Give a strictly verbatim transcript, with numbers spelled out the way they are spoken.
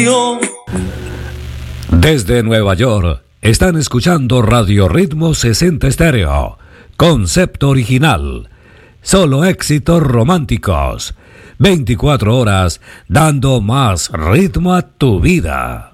Desde Nueva York, están escuchando Radio Ritmo sesenta Estéreo. Concepto original. Solo éxitos románticos. veinticuatro horas dando más ritmo a tu vida.